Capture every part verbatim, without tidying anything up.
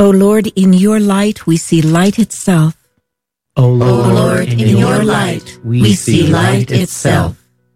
O Lord, in your light we see light itself. O Lord, O Lord, in your light we see light itself.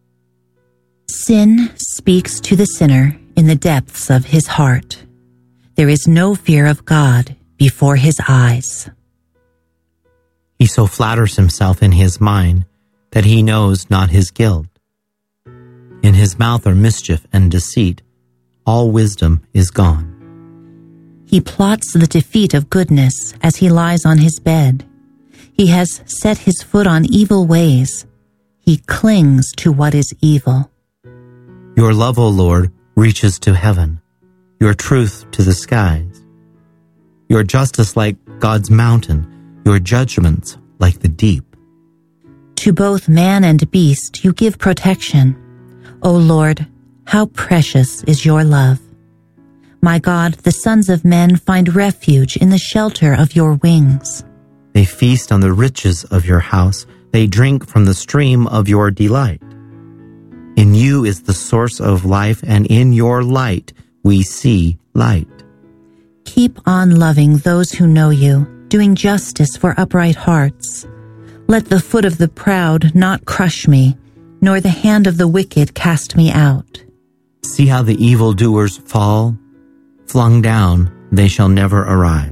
Sin speaks to the sinner in the depths of his heart. There is no fear of God before his eyes. He so flatters himself in his mind that he knows not his guilt. In his mouth are mischief and deceit. All wisdom is gone. He plots the defeat of goodness as he lies on his bed. He has set his foot on evil ways. He clings to what is evil. Your love, O Lord, reaches to heaven, your truth to the skies. Your justice like God's mountain, your judgments like the deep. To both man and beast you give protection. O Lord, how precious is your love. My God, the sons of men find refuge in the shelter of your wings. They feast on the riches of your house. They drink from the stream of your delight. In you is the source of life, and in your light we see light. Keep on loving those who know you, doing justice for upright hearts. Let the foot of the proud not crush me, nor the hand of the wicked cast me out. See how the evildoers fall? Flung down, they shall never arise.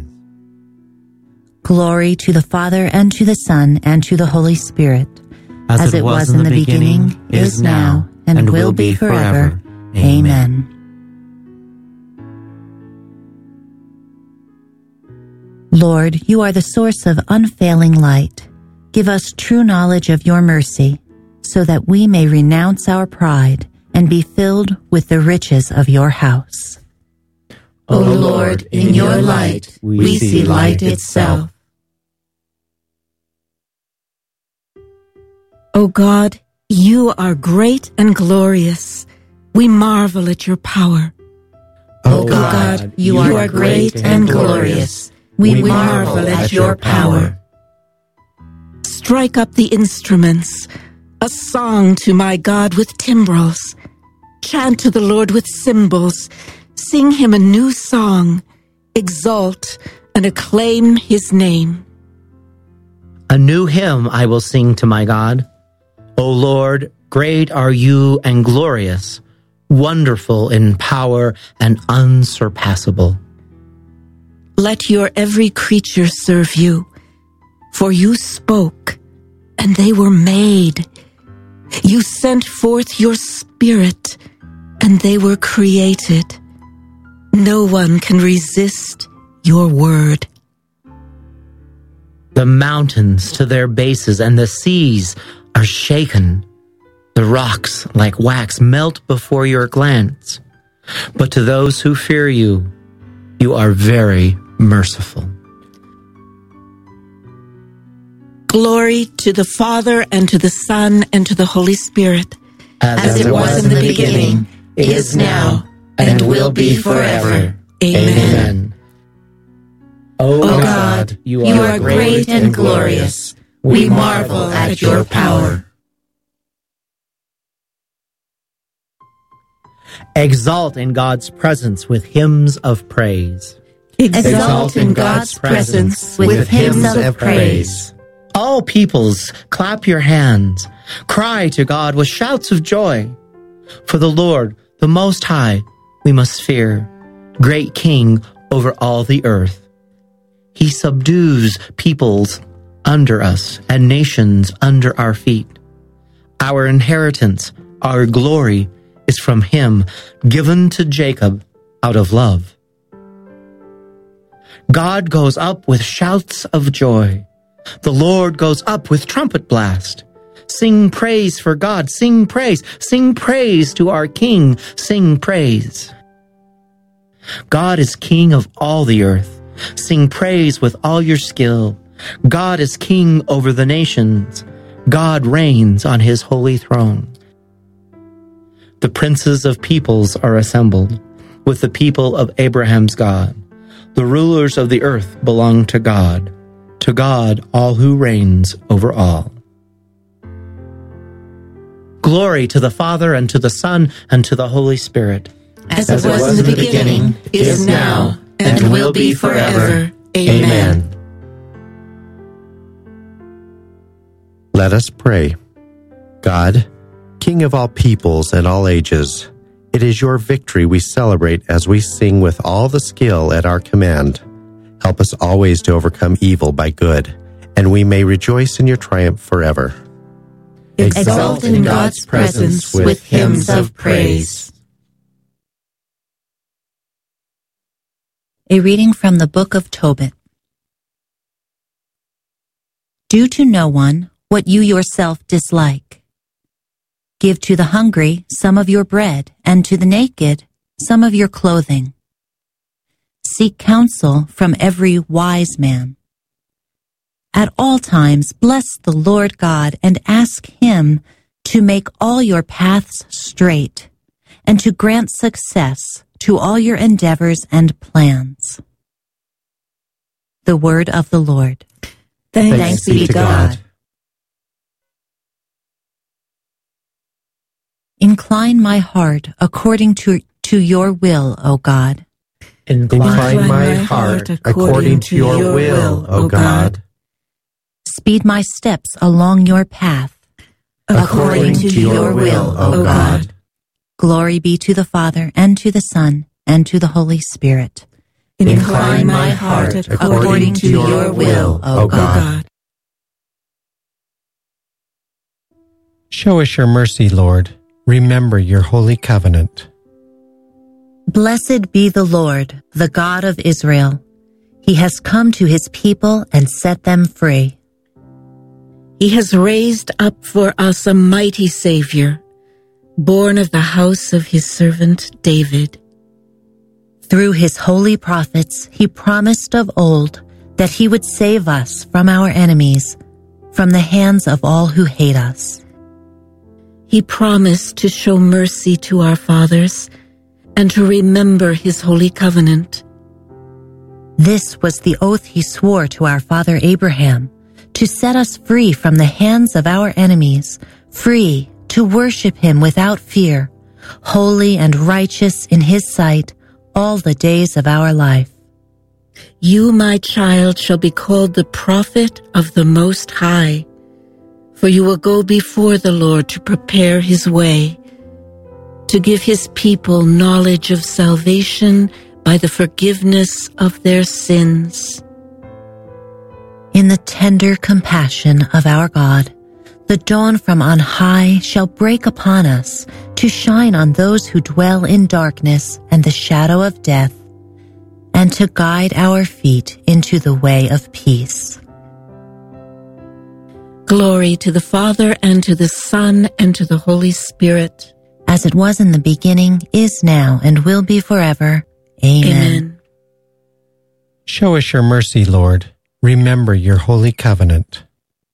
Glory to the Father, and to the Son, and to the Holy Spirit, as, as it, it was, was in the beginning, beginning is now, and, and will be forever. Amen. Lord, you are the source of unfailing light. Give us true knowledge of your mercy, so that we may renounce our pride and be filled with the riches of your house. O Lord, in your light we see light itself. O God, you are great and glorious. We marvel at your power. O God, you are great and glorious. We marvel at your power. Strike up the instruments, a song to my God with timbrels. Chant to the Lord with cymbals. Sing him a new song. Exalt and acclaim his name. A new hymn I will sing to my God. O Lord, great are you and glorious, wonderful in power and unsurpassable. Let your every creature serve you, for you spoke, and they were made. You sent forth your Spirit, and they were created. No one can resist your word. The mountains to their bases and the seas are shaken. The rocks, like wax, melt before your glance. But to those who fear you, you are very merciful. Glory to the Father, and to the Son, and to the Holy Spirit. As, As it was in the beginning, is now, and will be forever. Amen. Amen. O God, God, you are, you are great and glorious. We marvel at your power. Exalt in God's presence with hymns of praise. Exalt in God's presence with hymns of praise. All peoples, clap your hands. Cry to God with shouts of joy. For the Lord, the Most High, we must fear, great King over all the earth. He subdues peoples under us and nations under our feet. Our inheritance, our glory, is from him, given to Jacob out of love. God goes up with shouts of joy. The Lord goes up with trumpet blast. Sing praise for God, sing praise, sing praise to our King, sing praise. God is King of all the earth. Sing praise with all your skill. God is King over the nations. God reigns on his holy throne. The princes of peoples are assembled with the people of Abraham's God. The rulers of the earth belong to God. To God, all who reigns over all. Glory to the Father, and to the Son, and to the Holy Spirit. As, As it was, was in the beginning, beginning is now, and will be forever. Amen. Let us pray. God, King of all peoples and all ages, it is your victory we celebrate as we sing with all the skill at our command. Help us always to overcome evil by good, and we may rejoice in your triumph forever. Exalt in God's presence with hymns of praise. A reading from the book of Tobit. Do to no one what you yourself dislike. Give to the hungry some of your bread, and to the naked some of your clothing. Seek counsel from every wise man. At all times bless the Lord God and ask him to make all your paths straight and to grant success to all your endeavors and plans. The word of the Lord. Thanks, Thanks be to God. God. Incline my heart according to, to your will, O God. Incline, Incline my heart according to your will, O God. Speed my steps along your path, according to your will, O God. Glory be to the Father, and to the Son, and to the Holy Spirit. Incline my heart according to your will, O God. Show us your mercy, Lord. Remember your holy covenant. Blessed be the Lord, the God of Israel. He has come to his people and set them free. He has raised up for us a mighty Savior, born of the house of his servant David. Through his holy prophets, he promised of old that he would save us from our enemies, from the hands of all who hate us. He promised to show mercy to our fathers and to remember his holy covenant. This was the oath he swore to our father Abraham, to set us free from the hands of our enemies, free to worship him without fear, holy and righteous in his sight all the days of our life. You, my child, shall be called the prophet of the Most High, for you will go before the Lord to prepare his way, to give his people knowledge of salvation by the forgiveness of their sins. In the tender compassion of our God, the dawn from on high shall break upon us to shine on those who dwell in darkness and the shadow of death, and to guide our feet into the way of peace. Glory to the Father, and to the Son, and to the Holy Spirit. As it was in the beginning, is now, and will be forever. Amen. Amen. Show us your mercy, Lord. Remember your holy covenant.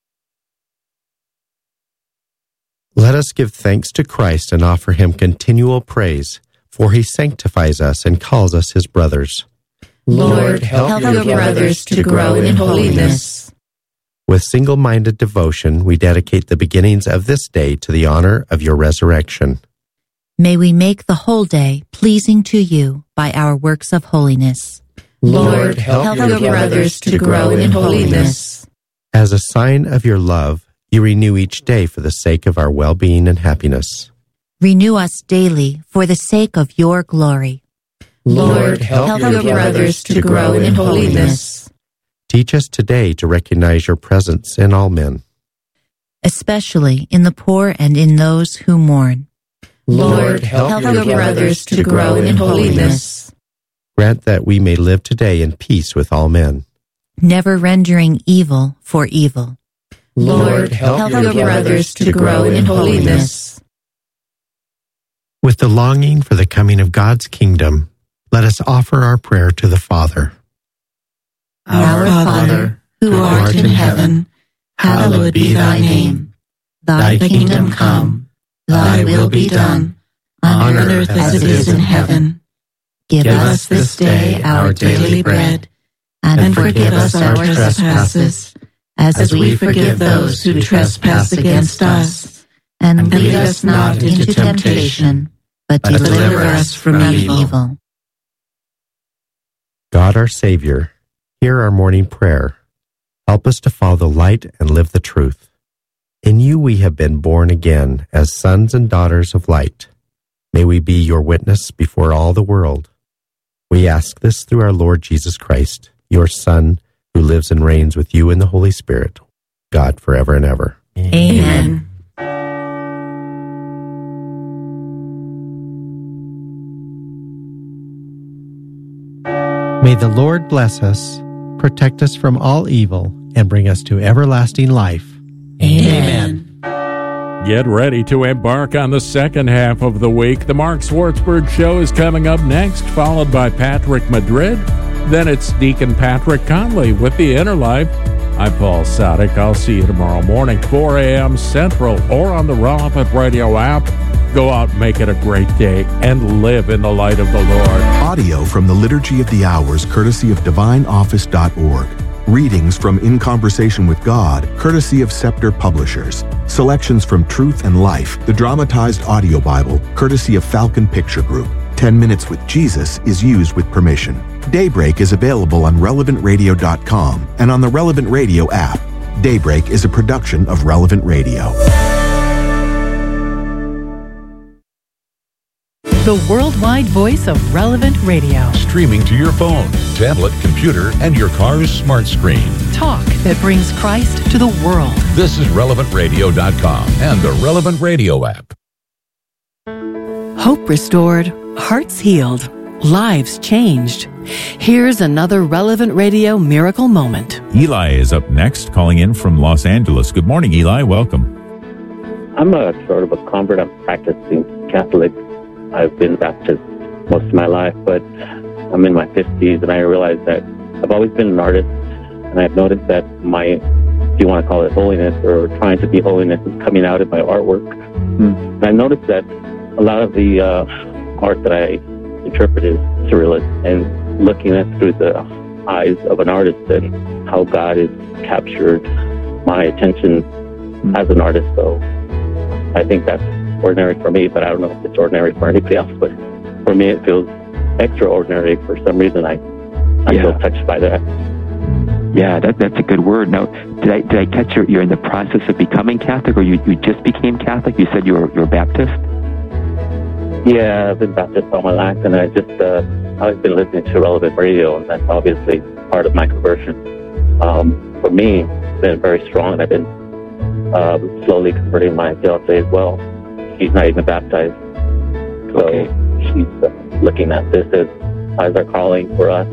Let us give thanks to Christ and offer him continual praise, for he sanctifies us and calls us his brothers. Lord, help, help your brothers to grow in holiness. With single-minded devotion, we dedicate the beginnings of this day to the honor of your resurrection. May we make the whole day pleasing to you by our works of holiness. Lord, help, help your brothers to grow in holiness. As a sign of your love, you renew each day for the sake of our well-being and happiness. Renew us daily for the sake of your glory. Lord, help, help your brothers to grow in holiness. Teach us today to recognize your presence in all men, especially in the poor and in those who mourn. Lord, help your brothers to grow in holiness. Grant that we may live today in peace with all men, never rendering evil for evil. Lord, help your brothers to grow in holiness. With the longing for the coming of God's kingdom, let us offer our prayer to the Father. Our Father, who art in heaven, hallowed be thy name. Thy kingdom come, thy will be done, on earth as it is in heaven. Give us this day our daily bread, and forgive us our trespasses, as we forgive those who trespass against us. And lead us not into temptation, but deliver us from evil. God our Savior, hear our morning prayer. Help us to follow the light and live the truth. In you we have been born again as sons and daughters of light. May we be your witness before all the world. We ask this through our Lord Jesus Christ, your Son, who lives and reigns with you in the Holy Spirit, God forever and ever. Amen. May the Lord bless us, protect us from all evil, and bring us to everlasting life. Amen. Get ready to embark on the second half of the week. The Mark Swartzberg Show is coming up next, followed by Patrick Madrid. Then it's Deacon Patrick Conley with The Inner Life. I'm Paul Sadek. I'll see you tomorrow morning, four a.m. Central, or on the Relevant Radio app. Go out, make it a great day, and live in the light of the Lord. Audio from the Liturgy of the Hours, courtesy of divine office dot org. Readings from In Conversation with God, courtesy of Scepter Publishers. Selections from Truth and Life, the dramatized audio Bible, courtesy of Falcon Picture Group. Ten Minutes with Jesus is used with permission. Daybreak is available on relevant radio dot com and on the Relevant Radio app. Daybreak is a production of Relevant Radio. The worldwide voice of Relevant Radio. Streaming to your phone, tablet, computer, and your car's smart screen. Talk that brings Christ to the world. This is relevant radio dot com and the Relevant Radio app. Hope restored, hearts healed, lives changed. Here's another Relevant Radio miracle moment. Eli is up next, calling in from Los Angeles. Good morning, Eli. Welcome. I'm a sort of a convert. I'm practicing Catholic. I've been Baptist most of my life, but I'm in my fifties, and I realize that I've always been an artist, and I've noticed that my, if you want to call it holiness, or trying to be holiness, is coming out in my artwork. Mm. And I noticed that a lot of the uh, art that I interpret is surrealist, and looking at through the eyes of an artist and how God has captured my attention mm. as an artist. So I think that's ordinary for me, but I don't know if it's ordinary for anybody else. But for me, it feels extraordinary. For some reason, I I yeah. feel touched by that. Yeah, that, that's a good word. Now, did I did I catch you? You're in the process of becoming Catholic, or you, you just became Catholic? You said you were you're Baptist. Yeah, I've been Baptist all my life, and I just uh, I've been listening to Relevant Radio, and that's obviously part of my conversion. Um, for me, it's been very strong, and I've been uh, slowly converting my fiance as well. She's not even baptized, so okay. she's uh, looking at this as, as our calling for us.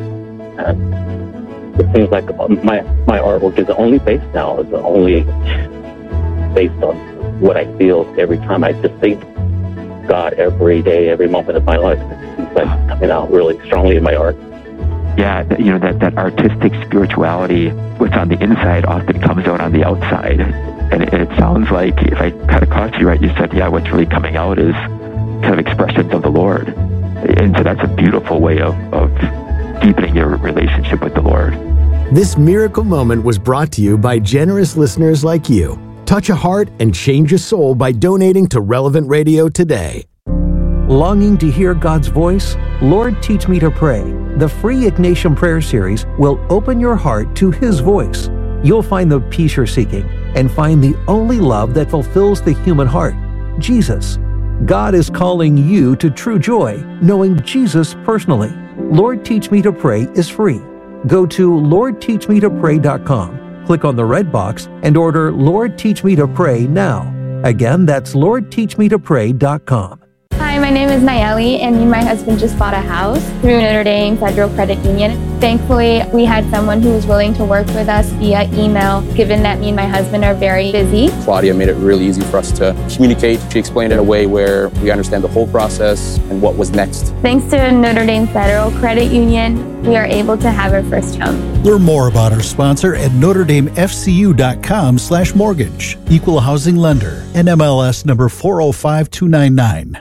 And it seems like my my artwork is only based now, is only based on what I feel every time I just think God every day, every moment of my life. It seems like it's coming out really strongly in my art. Yeah, you know, that, that artistic spirituality, what's on the inside often comes out on the outside. And it, it sounds like, if I kind of caught you right, you said, yeah, what's really coming out is kind of expressions of the Lord. And so that's a beautiful way of, of deepening your relationship with the Lord. This miracle moment was brought to you by generous listeners like you. Touch a heart and change a soul by donating to Relevant Radio today. Longing to hear God's voice? Lord, Teach Me to Pray. The free Ignatian Prayer Series will open your heart to His voice. You'll find the peace you're seeking and find the only love that fulfills the human heart, Jesus. God is calling you to true joy, knowing Jesus personally. Lord, Teach Me to Pray is free. Go to lord teach me to pray dot com. Click on the red box and order Lord Teach Me to Pray now. Again, that's lord teach me to pray dot com. Hi, my name is Nayeli, and me and my husband just bought a house through Notre Dame Federal Credit Union. Thankfully, we had someone who was willing to work with us via email, given that me and my husband are very busy. Claudia made it really easy for us to communicate. She explained it in a way where we understand the whole process and what was next. Thanks to Notre Dame Federal Credit Union, we are able to have our first home. Learn more about our sponsor at notre dame f c u dot com slash mortgage. Equal housing lender. N M L S number four oh five two nine nine.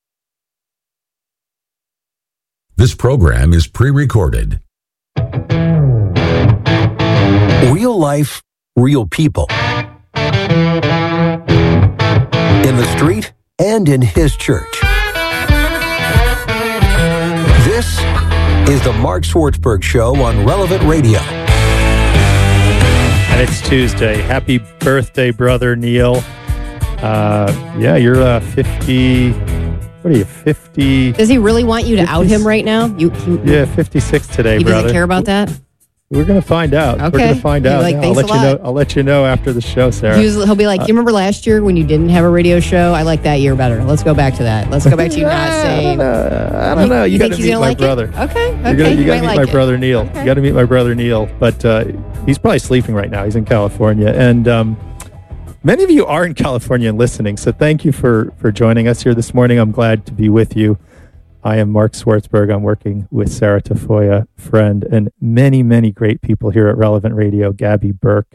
This program is pre-recorded. Real life, real people. In the street and in His church. This is the Mark Schwartzberg Show on Relevant Radio. And it's Tuesday. Happy birthday, brother Neil. Uh, yeah, you're uh, fifty. What are you, fifty? Does he really want you to out him right now? You, you Yeah, fifty-six today, he brother. doesn't care about that? We're going to find out. Okay. We're going to find You're out. like, Yeah, "Thanks I'll let a you lot." know. I'll let you know after the show, Sarah. He was- He'll be like, Uh, you remember last year when you didn't have a radio show? I like that year better. Let's go back to that. Let's go back to you not saying. I don't know. You, you got think to he's meet gonna my like it? brother. Okay, okay. You're gonna, you You got to might meet like my it. brother Neil. You got to meet my brother Neil. But uh, he's probably sleeping right now. He's in California, and um, many of you are in California and listening. So thank you for for joining us here this morning. I'm glad to be with you. I am Mark Schwartzberg. I'm working with Sarah Tafoya, friend, and many, many great people here at Relevant Radio, Gabby Burke.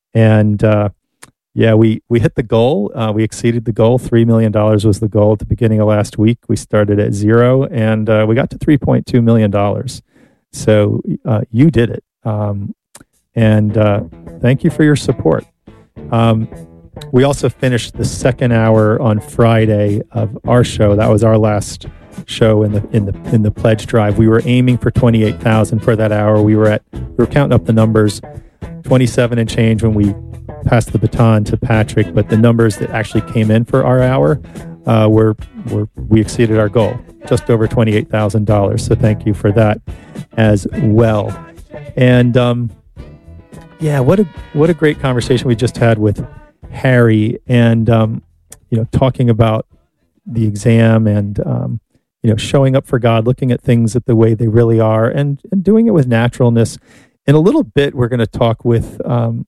And uh, yeah, we, we hit the goal. Uh, we exceeded the goal. three million dollars was the goal at the beginning of last week. We started at zero, and uh, we got to three point two million dollars. So uh, you did it. Um, and uh, thank you for your support. Um, we also finished the second hour on Friday of our show. That was our last show in the in the in the pledge drive. We were aiming for twenty-eight thousand for that hour. We were at we were counting up the numbers, twenty-seven and change when we passed the baton to Patrick, but the numbers that actually came in for our hour uh, were were we exceeded our goal, just over twenty-eight thousand dollars. So thank you for that as well. And um, yeah, what a what a great conversation we just had with Harry, and um, you know, talking about the exam and um, you know, showing up for God, looking at things at the way they really are, and, and doing it with naturalness. In a little bit, we're going to talk with um,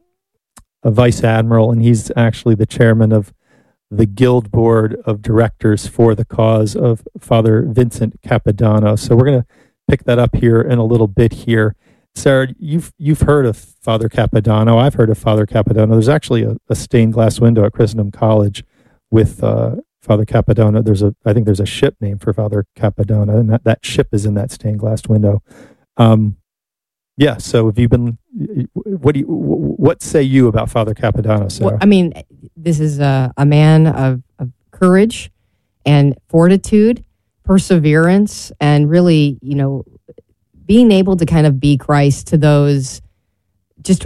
a vice admiral, and he's actually the chairman of the Guild Board of Directors for the cause of Father Vincent Capodanno. So we're going to pick that up here in a little bit here. Sarah, you've you've heard of Father Capodanno. I've heard of Father Capodanno. There's actually a, a stained glass window at Christendom College with uh, Father Capodanno. There's a, I think there's a ship named for Father Capodanno, and that, that ship is in that stained glass window. Um, yeah. So have you been? What do you? What say you about Father Capodanno, Sarah? Well, I mean, this is a, a man of, of courage and fortitude, perseverance, and really, you know, being able to kind of be Christ to those. Just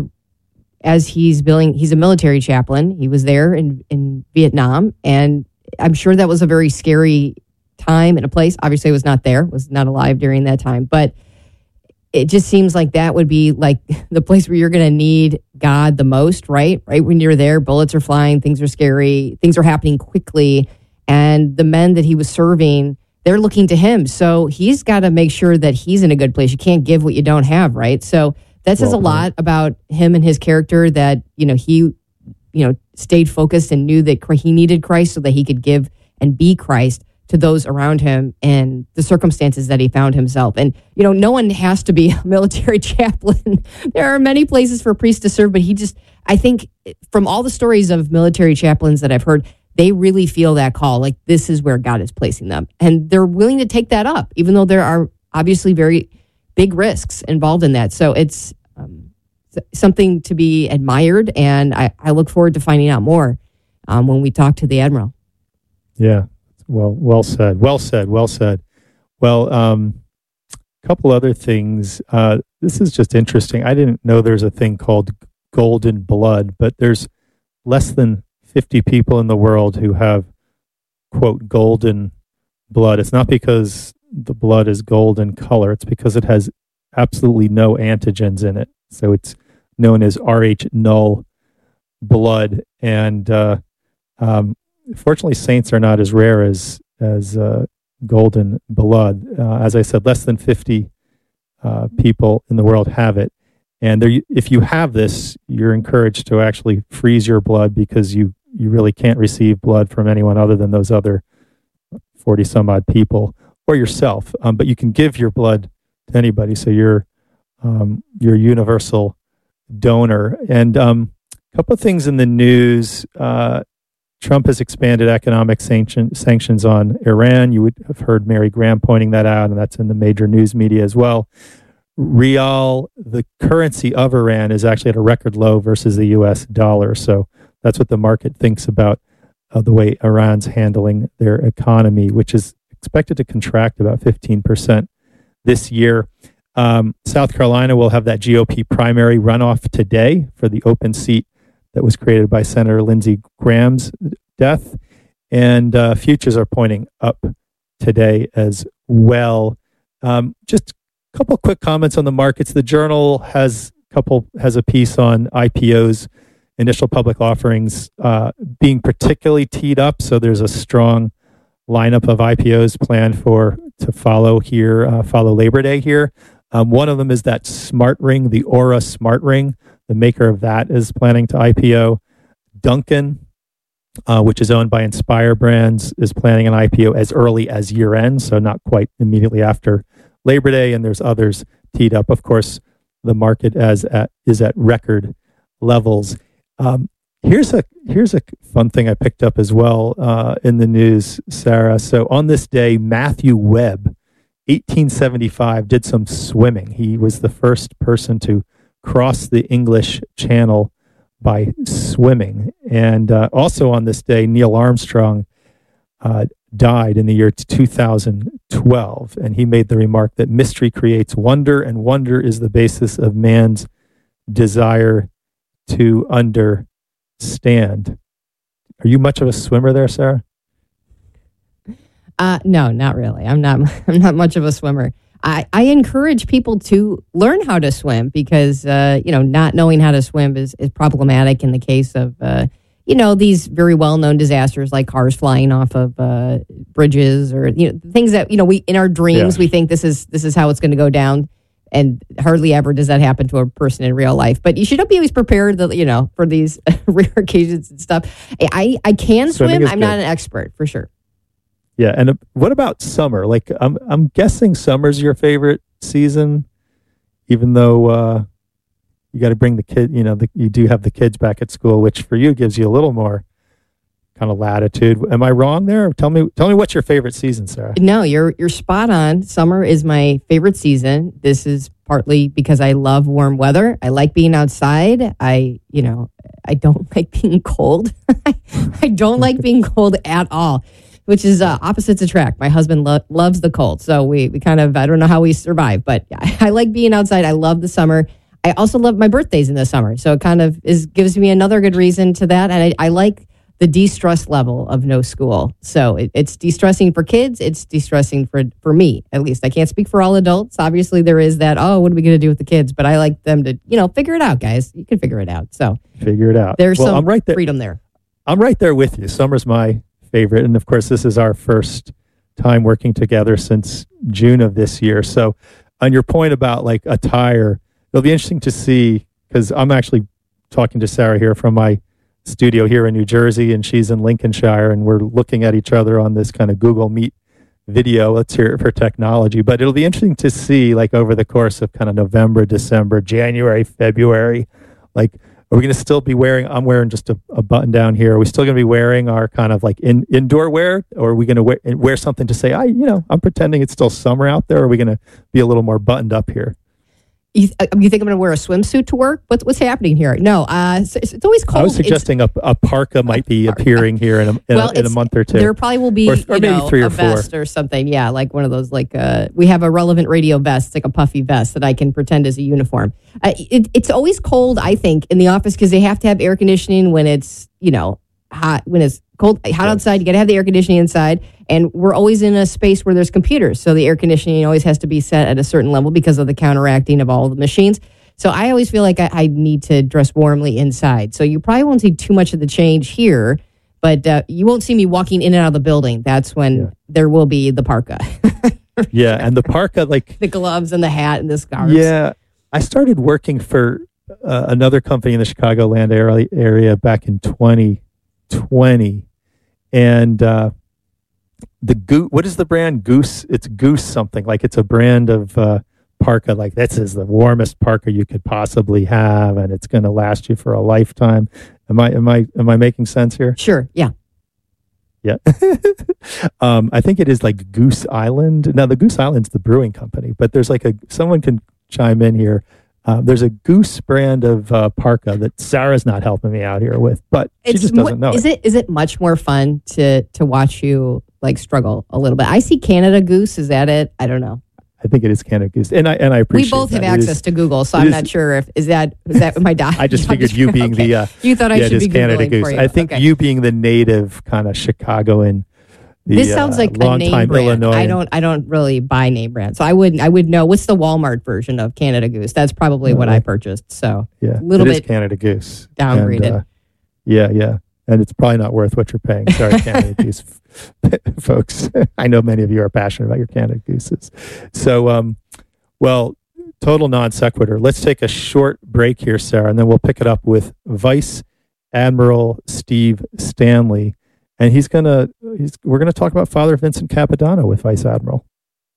as he's building, he's a military chaplain. He was there in in Vietnam, and I'm sure that was a very scary time and a place. Obviously, I was not there, was not alive during that time, but it just seems like that would be like the place where you're going to need God the most, right? Right when you're there, bullets are flying, things are scary, things are happening quickly, and the men that he was serving, they're looking to him. So he's got to make sure that he's in a good place. You can't give what you don't have, right? So that says well, a lot about him and his character, that, you know, he, you know, stayed focused and knew that he needed Christ so that he could give and be Christ to those around him and the circumstances that he found himself. And, you know, no one has to be a military chaplain. There are many places for priests to serve, but he just, I think from all the stories of military chaplains that I've heard, they really feel that call, like this is where God is placing them. And they're willing to take that up, even though there are obviously very big risks involved in that. So it's um, something to be admired, and I, I look forward to finding out more um, when we talk to the Admiral. Yeah, well, well said, well said, well said. Well, um, a couple other things. Uh, this is just interesting. I didn't know there's a thing called golden blood, but there's less than fifty people in the world who have, quote, golden blood. It's not because the blood is golden color. It's because it has absolutely no antigens in it. So it's known as R H null blood. And uh, um, fortunately, saints are not as rare as as uh, golden blood. Uh, as I said, less than fifty uh, people in the world have it. And there, if you have this, you're encouraged to actually freeze your blood, because you, you really can't receive blood from anyone other than those other forty some odd people or yourself. Um, but you can give your blood to anybody. So you're, um, you're a universal donor. And um, a couple of things in the news. Uh, Trump has expanded economic sanction, sanctions on Iran. You would have heard Mary Graham pointing that out, and that's in the major news media as well. Rial, the currency of Iran, is actually at a record low versus the U S dollar. So that's what the market thinks about uh, the way Iran's handling their economy, which is expected to contract about fifteen percent this year. Um, South Carolina will have that G O P primary runoff today for the open seat that was created by Senator Lindsey Graham's death. And uh, futures are pointing up today as well. Um, just a couple quick comments on the markets. The Journal has a couple has a piece on I P Os, initial public offerings, uh, being particularly teed up. So there's a strong lineup of I P Os planned for to follow here, uh, follow Labor Day here. Um, one of them is that smart ring, the Aura smart ring. The maker of that is planning to I P O. Dunkin', uh, which is owned by Inspire Brands, is planning an I P O as early as year end, so not quite immediately after Labor Day. And there's others teed up. Of course, the market as at, is at record levels. Um, here's a here's a fun thing I picked up as well uh, in the news, Sarah. So on this day, Matthew Webb, eighteen seventy-five, did some swimming. He was the first person to cross the English Channel by swimming. And uh, also on this day, Neil Armstrong uh, died in the year two thousand twelve. And he made the remark that mystery creates wonder, and wonder is the basis of man's desire to understand. Are you much of a swimmer there, Sarah? Uh, no, not really. I'm not. I'm not much of a swimmer. I, I encourage people to learn how to swim because uh, you know, not knowing how to swim is, is problematic in the case of uh, you know, these very well known disasters like cars flying off of uh, bridges or you know things that you know we in our dreams yeah. we think this is this is how it's going to go down. And hardly ever does that happen to a person in real life. But you should be always prepared, that, you know, for these rare occasions and stuff. I, I can Swimming swim. I'm good. not an expert, for sure. Yeah, and uh, what about summer? Like, I'm I'm guessing summer's your favorite season, even though uh, you got to bring the kid. You know, the, you do have the kids back at school, which for you gives you a little more kind of latitude. Am I wrong there? Tell me, tell me what's your favorite season, Sarah? No, you're you're spot on. Summer is my favorite season. This is partly because I love warm weather. I like being outside. I, you know, I don't like being cold. I don't like being cold at all, which is uh, opposites attract. My husband lo- loves the cold, so we we kind of I don't know how we survive, but I, I like being outside. I love the summer. I also love my birthdays in the summer, so it kind of is gives me another good reason to that, and I, I like the de-stress level of no school. So it, it's de-stressing for kids. It's de-stressing for, for me, at least. I can't speak for all adults. Obviously, there is that, oh, what are we going to do with the kids? But I like them to, you know, figure it out, guys. You can figure it out. So figure it out. There's well, some I'm right there. freedom there. I'm right there with you. Summer's my favorite. And of course, this is our first time working together since June of this year. So on your point about like attire, it'll be interesting to see, because I'm actually talking to Sarah here from my studio here in New Jersey, and she's in Lincolnshire, and we're looking at each other on this kind of Google Meet video. Let's hear it for technology. But it'll be interesting to see, like, over the course of kind of November, December, January, February, like, are we going to still be wearing, I'm wearing just a, a button down here. Are we still going to be wearing our kind of like in, indoor wear, or are we going to wear, wear something to say, I, you know, I'm pretending it's still summer out there? Or are we going to be a little more buttoned up here? You, th- you think I'm going to wear a swimsuit to work? What's what's happening here? No, uh, it's, it's always cold. I was suggesting a, a parka might be appearing here in a, in, well, a, in a month or two. There probably will be or, or you maybe know, three or a four. vest or something. Yeah, like one of those. Like uh, we have a relevant radio vest, it's like a puffy vest that I can pretend is a uniform. Uh, it, it's always cold, I think, in the office because they have to have air conditioning when it's you know hot. When it's cold, hot yes. outside, you got to have the air conditioning inside. And we're always in a space where there's computers, so the air conditioning always has to be set at a certain level because of the counteracting of all the machines. So I always feel like I, I need to dress warmly inside. So you probably won't see too much of the change here, but uh, you won't see me walking in and out of the building. That's when yeah. there will be the parka. Yeah, and the parka, like... the gloves and the hat and the scarves. Yeah, I started working for uh, another company in the Chicagoland area, area back in twenty twenty. And uh, the Goose, what is the brand? Goose? It's Goose something. Like it's a brand of... Uh, parka, like this is the warmest parka you could possibly have, and it's going to last you for a lifetime. Am I am I am I making sense here? Sure. Yeah. Yeah. um, I think it is like Goose Island. Now the Goose Island's the brewing company, but there's like a someone can chime in here. Uh, there's a Goose brand of uh, parka that Sarah's not helping me out here with, but it's she just doesn't mo- know. Is it. it is it much more fun to to watch you like struggle a little bit? I see Canada Goose. Is that it? I don't know. I think it is Canada Goose, and I and I appreciate. We both that. have It access is, to Google, so I'm is, not sure if is that is that my dad. I just figured you being okay. the uh, you thought I yeah, should be Canada Googling Goose. for you. I think okay. you being the native kind of Chicagoan. The, this sounds like uh, a name time brand. Illinois. I don't. I don't really buy name brands, so I would. I would know what's the Walmart version of Canada Goose. That's probably Uh, what I purchased. So yeah, a little it is bit Canada Goose. downgraded. And, uh, yeah, yeah, and it's probably not worth what you're paying. Sorry, Canada Goose folks. I know many of you are passionate about your Canada Gooses. So, um, well, total non sequitur. Let's take a short break here, Sarah, and then we'll pick it up with Vice Admiral Steve Stanley. And he's gonna, he's, we're gonna talk about Father Vincent Capodanno with Vice Admiral.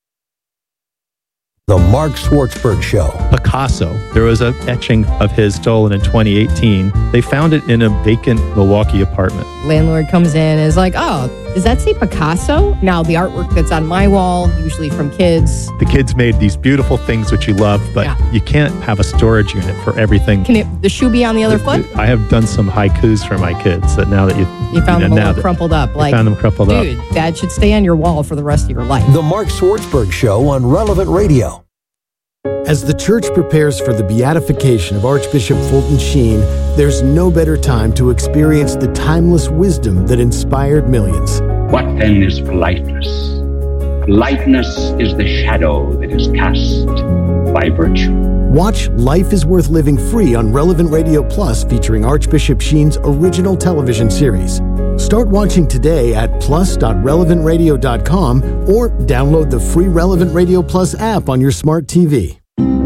The Mark Schwartzberg Show. Picasso. There was an etching of his stolen in twenty eighteen. They found it in a vacant Milwaukee apartment. Landlord comes in and is like, "Oh, does that say Picasso?" Now the artwork that's on my wall, usually from kids. The kids made these beautiful things which you love, but Yeah. you can't have a storage unit for everything. Can it the shoe be on the other foot? I have done some haikus for my kids that now that you You found them a now little that- crumpled up. I Like, found them crumpled up. dude, that should stay on your wall for the rest of your life. The Mark Schwartzberg Show on Relevant Radio. As the church prepares for the beatification of Archbishop Fulton Sheen, there's no better time to experience the timeless wisdom that inspired millions. What then is politeness? Politeness is the shadow that is cast by virtue. Watch Life is Worth Living free on Relevant Radio Plus, featuring Archbishop Sheen's original television series. Start watching today at plus dot relevant radio dot com or download the free Relevant Radio Plus app on your smart T V.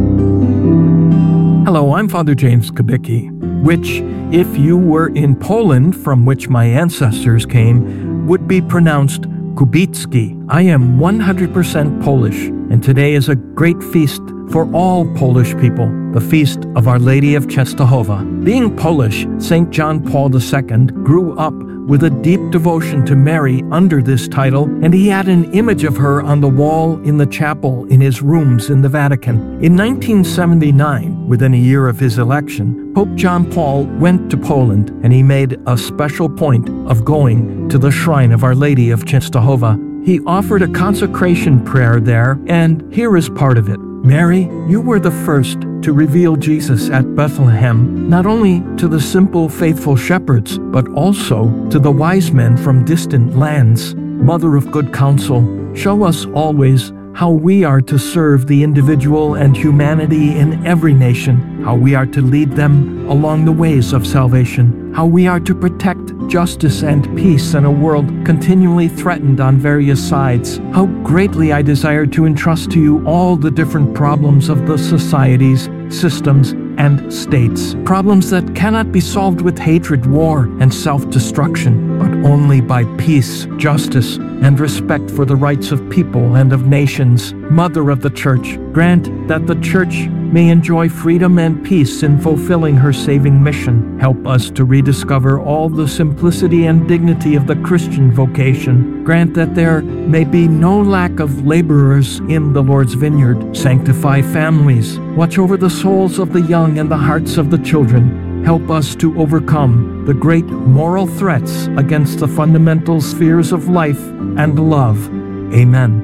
Hello, I'm Father James Kubicki, which, if you were in Poland, from which my ancestors came, would be pronounced Kubicki. I am one hundred percent Polish, and today is a great feast for all Polish people, the feast of Our Lady of Częstochowa. Being Polish, Saint John Paul the Second grew up with a deep devotion to Mary under this title, and he had an image of her on the wall in the chapel in his rooms in the Vatican. In nineteen seventy-nine, within a year of his election, Pope John Paul went to Poland, and he made a special point of going to the shrine of Our Lady of Częstochowa. He offered a consecration prayer there, and here is part of it. Mary, you were the first to reveal Jesus at Bethlehem, not only to the simple, faithful shepherds, but also to the wise men from distant lands. Mother of good counsel, show us always how we are to serve the individual and humanity in every nation, how we are to lead them along the ways of salvation, how we are to protect justice and peace in a world continually threatened on various sides. How greatly I desire to entrust to you all the different problems of the societies, systems, and states. Problems that cannot be solved with hatred, war, and self-destruction, but only by peace, justice, and respect for the rights of people and of nations. Mother of the Church, grant that the Church may enjoy freedom and peace in fulfilling her saving mission. Help us to rediscover all the simplicity and dignity of the Christian vocation. Grant that there may be no lack of laborers in the Lord's vineyard. Sanctify families. Watch over the souls of the young and the hearts of the children. Help us to overcome the great moral threats against the fundamental spheres of life and love. Amen.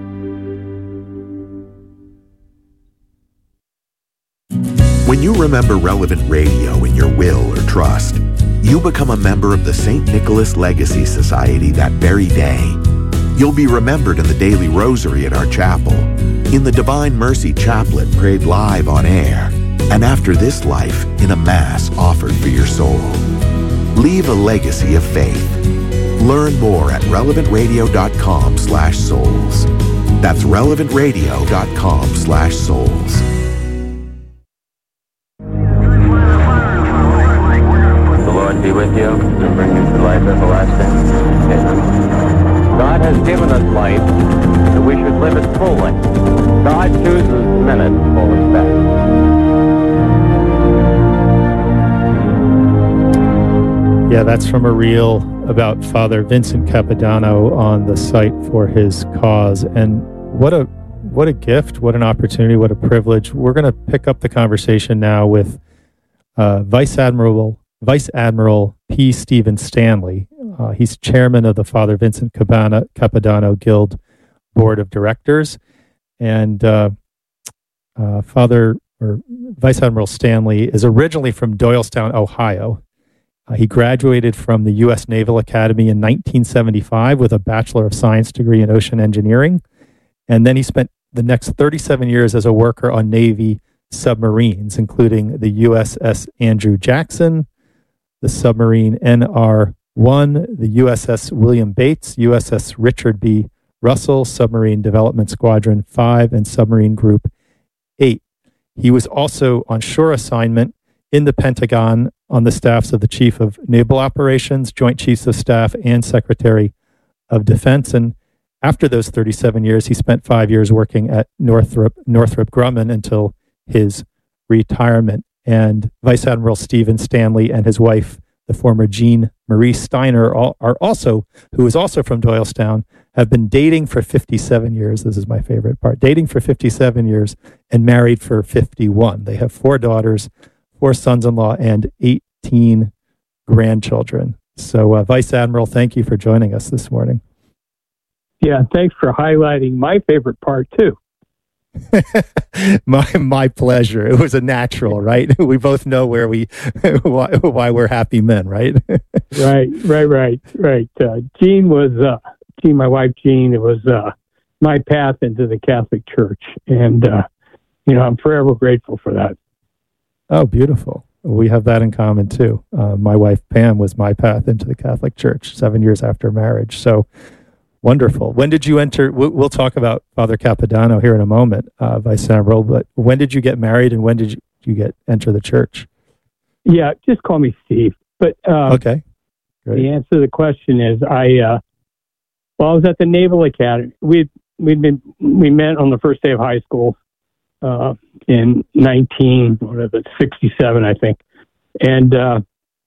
When you remember Relevant Radio in your will or trust, you become a member of the Saint Nicholas Legacy Society that very day. You'll be remembered in the daily rosary at our chapel, in the Divine Mercy Chaplet prayed live on air, and after this life in a Mass offered for your soul. Leave a legacy of faith. Learn more at relevant radio dot com slash souls. That's relevant radio dot com slash souls. Be with you to bring you to life everlasting. Amen. God has given us life that we should live it fully. God chooses minutes for respect. Yeah, that's from a reel about Father Vincent Capodanno on the site for his cause. And what a what a gift, what an opportunity, what a privilege. We're going to pick up the conversation now with uh, Vice Admiral Vice Admiral P. Stephen Stanley. Uh, he's chairman of the Father Vincent Capodanno Guild Board of Directors. And uh, Uh, Father or Vice Admiral Stanley is originally from Doylestown, Ohio. Uh, he graduated from the U S Naval Academy in nineteen seventy-five with a Bachelor of Science degree in Ocean Engineering. And then he spent the next thirty-seven years as a worker on Navy submarines, including the U S S Andrew Jackson, the submarine N R one, the U S S William Bates, U S S Richard B. Russell, Submarine Development Squadron five, and Submarine Group eight. He was also on shore assignment in the Pentagon on the staffs of the Chief of Naval Operations, Joint Chiefs of Staff, and Secretary of Defense. And after those thirty-seven years, he spent five years working at Northrop, Northrop Grumman until his retirement. And Vice Admiral Stephen Stanley and his wife, the former Jean Marie Steiner, are also, who is also from Doylestown, have been dating for fifty-seven years. This is my favorite part. Dating for fifty-seven years and married for fifty-one. They have four daughters, four sons-in-law, and eighteen grandchildren. So, uh, Vice Admiral, thank you for joining us this morning. Yeah, thanks for highlighting my favorite part, too. my my pleasure. It was a natural, right? We both know where we why, why we're happy men, right? right, right, right, right. Uh, Jean was uh, Jean, my wife Jean. It was uh, my path into the Catholic Church, and uh, you know I'm forever grateful for that. Oh, beautiful. We have that in common too. Uh, my wife Pam was my path into the Catholic Church seven years after marriage. So. Wonderful. When did you enter? We'll talk about Father Capodanno here in a moment, uh, Vice Admiral, but when did you get married and when did you, you get enter the church? Yeah, just call me Steve. But uh, okay. Great. The answer to the question is I, uh, well, I was at the Naval Academy. We'd, we'd been, we met on the first day of high school uh, in nineteen, whatever, sixty-seven, I think. And uh,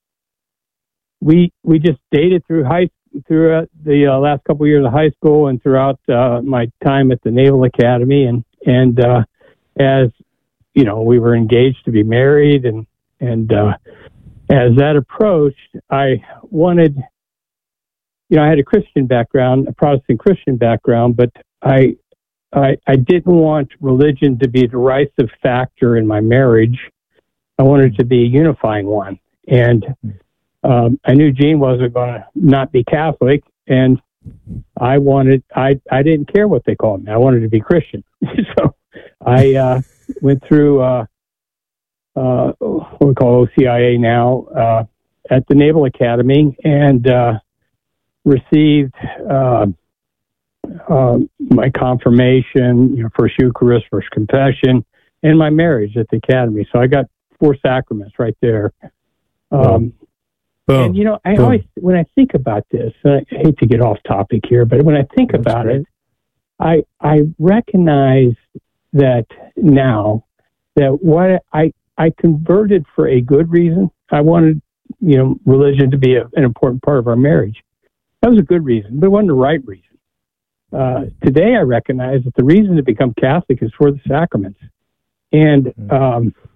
we, we just dated through high school. Throughout the uh, last couple of years of high school and throughout uh, my time at the Naval Academy, and and uh, as you know, we were engaged to be married, and and uh, as that approached, I wanted, you know, I had a Christian background, a Protestant Christian background, but I I, I didn't want religion to be a derisive factor in my marriage. I wanted it to be a unifying one, and. Um, I knew Jean wasn't going to not be Catholic, and I wanted, I, I didn't care what they called me. I wanted to be Christian. So I uh, went through uh, uh, what we call O C I A now uh, at the Naval Academy and uh, received uh, uh, my confirmation, you know, first Eucharist, first confession, and my marriage at the Academy. So I got four sacraments right there. Um, Boom. And, you know, I Boom. always, when I think about this, I hate to get off topic here, but when I think That's about great. it, I I recognize that now that what I, I converted for a good reason. I wanted, you know, religion to be a, an important part of our marriage. That was a good reason, but it wasn't the right reason. Uh, today I recognize that the reason to become Catholic is for the sacraments. And um,